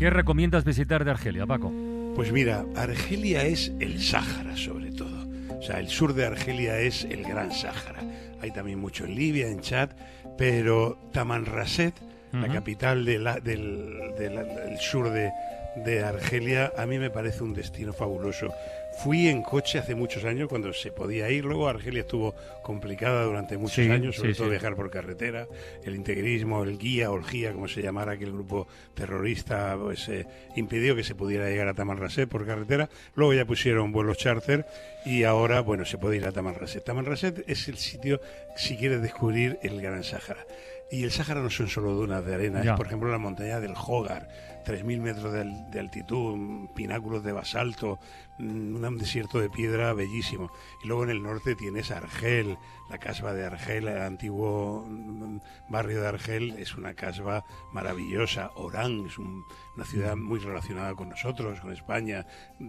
¿Qué recomiendas visitar de Argelia, Paco? Pues mira, Argelia es el Sáhara sobre todo. O sea, el sur de Argelia es el Gran Sáhara. Hay también mucho en Libia, en Chad, pero Tamanrasset, la capital del sur de Argelia, a mí me parece un destino fabuloso. Fui en coche hace muchos años cuando se podía ir. Luego Argelia estuvo complicada durante muchos años, sobre todo viajar por carretera. El integrismo, el guía o el GIA, como se llamara aquel grupo terrorista, pues impidió que se pudiera llegar a Tamanrasset por carretera. Luego ya pusieron vuelos charter y ahora, bueno, se puede ir a Tamanrasset. Tamanrasset es el sitio si quieres descubrir el Gran Sáhara. Y el Sáhara no son solo dunas de arena, es por ejemplo la montaña del Hogar, 3.000 metros de altitud, pináculos de basalto, un desierto de piedra bellísimo. Y luego en el norte tienes Argel, la casba de Argel, el antiguo barrio de Argel es una casba maravillosa. Orán es una ciudad muy relacionada con nosotros, con España,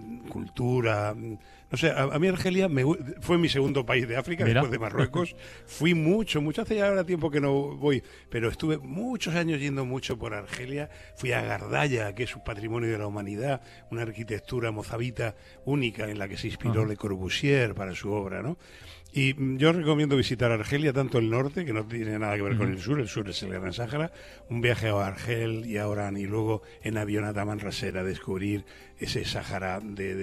cultura. No sé, a mí Argelia fue mi segundo país de África. Mira. Después de Marruecos. Fui mucho, hace ya ahora tiempo que no voy, pero estuve muchos años yendo mucho por Argelia. Fui a Gardaya, que es un patrimonio de la humanidad, una arquitectura mozabita única en la que se inspiró Le Corbusier para su obra, ¿no? Y yo recomiendo visitar Argelia, tanto el norte, que no tiene nada que ver con el sur es el Gran Sáhara, un viaje a Argel y a Orán, y luego en avión a Tamanrasset a descubrir ese Sáhara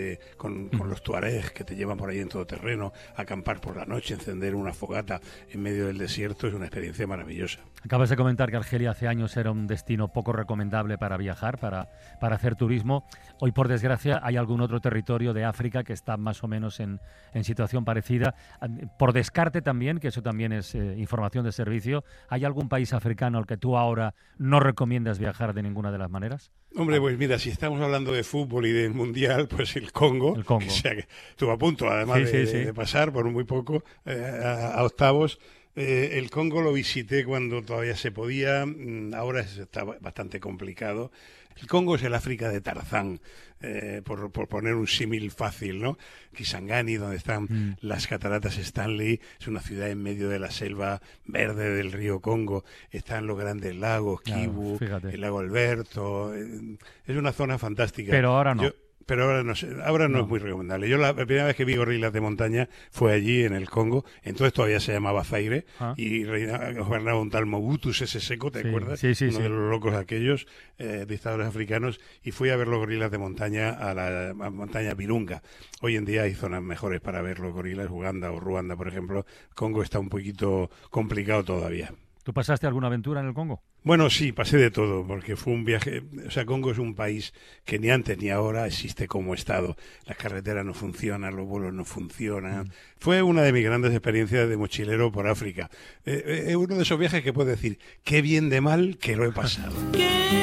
con los tuaregs que te llevan por ahí en todo terreno, acampar por la noche, encender una fogata en medio del desierto, es una experiencia maravillosa. Acabas de comentar que Argelia hace años era un destino poco recomendable para viajar, para hacer turismo. Hoy, por desgracia, hay algún otro territorio de África que está más o menos en situación parecida. Por descarte también, que eso también es información de servicio, ¿hay algún país africano al que tú ahora no recomiendas viajar de ninguna de las maneras? Hombre, pues mira, si estamos hablando de fútbol y del Mundial, pues el Congo. Que estuvo a punto, además de pasar por muy poco a octavos. El Congo lo visité cuando todavía se podía, ahora está bastante complicado. El Congo es el África de Tarzán, por poner un símil fácil, ¿no? Kisangani, donde están las cataratas Stanley, es una ciudad en medio de la selva verde del río Congo. Están los grandes lagos, Kivu, el lago Alberto. Es una zona fantástica. Pero ahora no. Pero ahora no es muy recomendable. Yo la primera vez que vi gorilas de montaña fue allí en el Congo, entonces todavía se llamaba Zaire, y gobernaba un tal Mobutu Sese Seko, ¿te acuerdas? Uno de los locos aquellos, dictadores africanos, y fui a ver los gorilas de montaña a la montaña Virunga. Hoy en día hay zonas mejores para ver los gorilas, Uganda o Ruanda, por ejemplo. Congo está un poquito complicado todavía. ¿Tú pasaste alguna aventura en el Congo? Bueno, sí, pasé de todo, porque fue un viaje. O sea, Congo es un país que ni antes ni ahora existe como Estado. Las carreteras no funcionan, los vuelos no funcionan. Fue una de mis grandes experiencias de mochilero por África. Es uno de esos viajes que puedo decir, qué bien de mal que lo he pasado.